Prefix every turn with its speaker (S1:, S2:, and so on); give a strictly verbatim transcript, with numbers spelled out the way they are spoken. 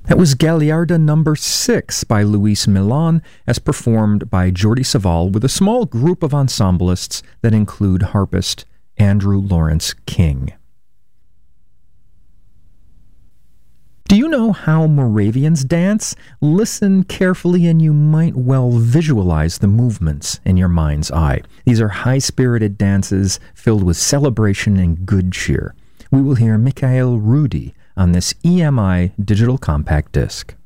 S1: That was Gagliarda number six by Luis Milan, as performed by Jordi Savall with a small group of ensemblists that include harpist Andrew Lawrence King. Do you know how Moravians dance? Listen carefully and you might well visualize the movements in your mind's eye. These are high-spirited dances filled with celebration and good cheer. We will hear Mikhail Rudy on this E M I digital compact disc.